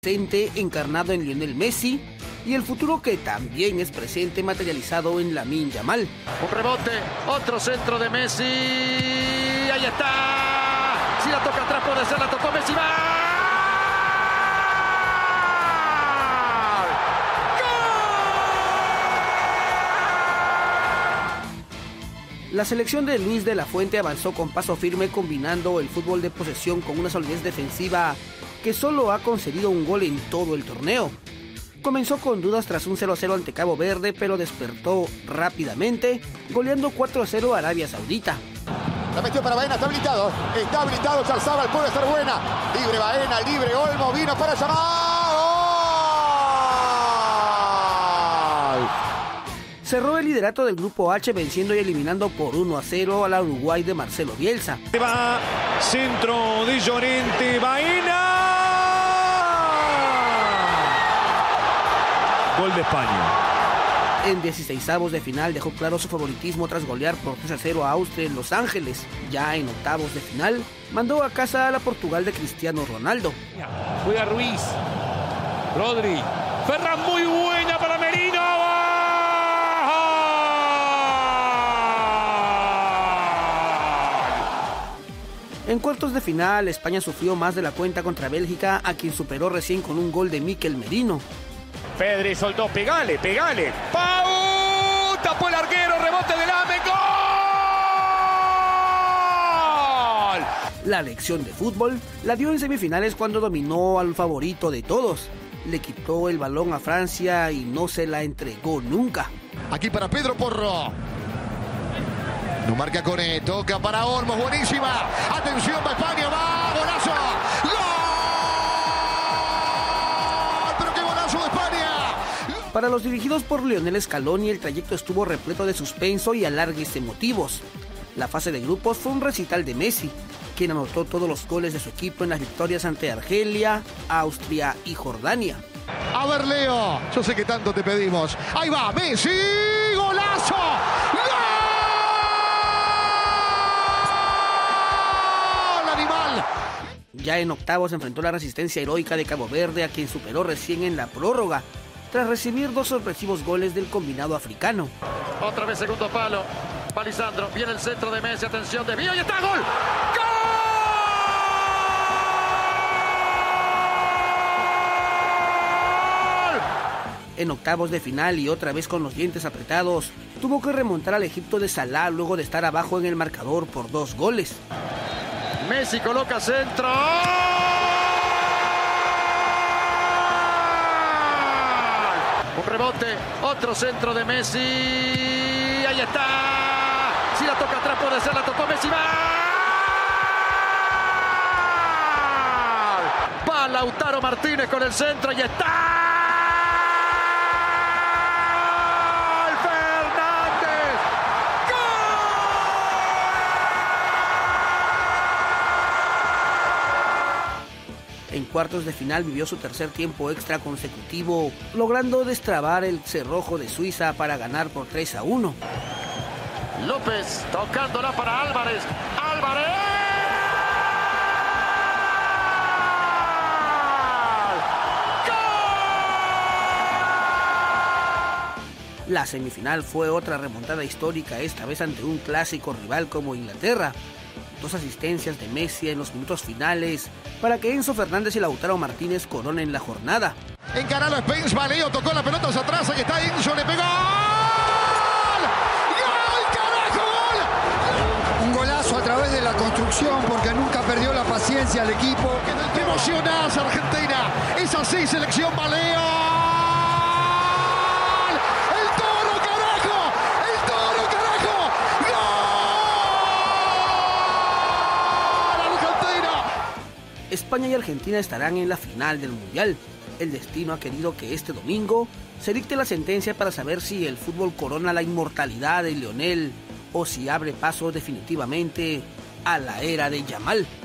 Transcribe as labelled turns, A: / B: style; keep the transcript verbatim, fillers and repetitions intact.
A: presente encarnado en Lionel Messi y el futuro que también es presente materializado en Lamine Yamal.
B: Un rebote, otro centro de Messi, ahí está, si la toca atrás puede ser, la tocó Messi, ¡va!
A: La selección de Luis de la Fuente avanzó con paso firme combinando el fútbol de posesión con una solidez defensiva que solo ha concedido un gol en todo el torneo. Comenzó con dudas tras un cero a cero ante Cabo Verde, pero despertó rápidamente, goleando cuatro a cero a Arabia Saudita.
C: La metió para Baena, está habilitado, está habilitado Charzábal, puede estar buena. Libre Baena, libre Olmo, vino para Yamal.
A: Cerró el liderato del Grupo H venciendo y eliminando por uno a cero a la Uruguay de Marcelo Bielsa.
D: Va, centro de Llorente, Baena. Gol de España.
A: En dieciseisavos de final dejó claro su favoritismo tras golear por tres a cero a Austria en Los Ángeles. Ya en octavos de final mandó a casa a la Portugal de Cristiano Ronaldo.
E: Cuida Ruiz, Rodri, Ferran, muy buena para Merino.
A: En cuartos de final, España sufrió más de la cuenta contra Bélgica, a quien superó recién con un gol de Mikel Merino.
E: Pedri soltó, pegale, pegale. ¡Pau! Tapó el arquero, rebote del Ame, ¡gol!
A: La lección de fútbol la dio en semifinales cuando dominó al favorito de todos. Le quitó el balón a Francia y no se la entregó nunca.
C: Aquí para Pedro Porro. No marca Cone, toca para Olmos, buenísima. Atención, va España, va, golazo. ¡Gol! ¡Pero qué golazo de España!
A: Para los dirigidos por Lionel Scaloni, el trayecto estuvo repleto de suspenso y alargues emotivos. La fase de grupos fue un recital de Messi, quien anotó todos los goles de su equipo en las victorias ante Argelia, Austria y Jordania.
C: A ver, Leo, yo sé que tanto te pedimos. Ahí va, Messi, golazo.
A: Ya en octavos enfrentó la resistencia heroica de Cabo Verde, a quien superó recién en la prórroga, tras recibir dos sorpresivos goles del combinado africano.
B: Otra vez segundo palo, Palisandro, viene el centro de Messi, atención de Vío y está, ¡gol! ¡Gol!
A: En octavos de final y otra vez con los dientes apretados, tuvo que remontar al Egipto de Salah luego de estar abajo en el marcador por dos goles.
B: Messi coloca centro. Un rebote, otro centro de Messi. Ahí está. Si la toca atrás puede ser, la tocó Messi. ¡Va! Va Lautaro Martínez con el centro. Ahí está.
A: En cuartos de final vivió su tercer tiempo extra consecutivo, logrando destrabar el cerrojo de Suiza para ganar por tres a uno.
B: López tocándola para Álvarez. ¡Álvarez!
A: ¡Gol! La semifinal fue otra remontada histórica, esta vez ante un clásico rival como Inglaterra. Dos asistencias de Messi en los minutos finales para que Enzo Fernández y Lautaro Martínez coronen la jornada.
C: Encaralo Spence, Valeo tocó la pelota hacia atrás, aquí está Enzo, le pegó. ¡Gol! ¡Gol, carajo, gol!
F: Un golazo a través de la construcción porque nunca perdió la paciencia el equipo.
C: ¡Te emocionás, Argentina! Es así, selección Valeo.
A: España y Argentina estarán en la final del Mundial. El destino ha querido que este domingo se dicte la sentencia para saber si el fútbol corona la inmortalidad de Lionel o si abre paso definitivamente a la era de Yamal.